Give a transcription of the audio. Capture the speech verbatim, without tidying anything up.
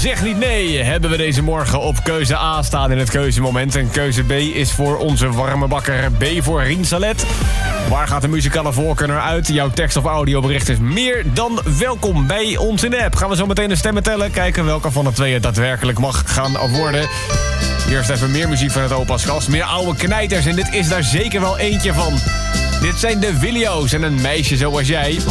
zeg niet nee, hebben we deze morgen op keuze A staan in het keuzemoment. En keuze B is voor onze warme bakker, B voor Rien Salet. Waar gaat de muzikale voorkeur naar uit? Jouw tekst- of audiobericht is meer dan welkom bij ons in de app. Gaan we zo meteen de stemmen tellen, kijken welke van de twee het daadwerkelijk mag gaan worden. Eerst even meer muziek van het opa's gast, meer oude knijters en dit is daar zeker wel eentje van. Dit zijn de Willio's en een meisje zoals jij.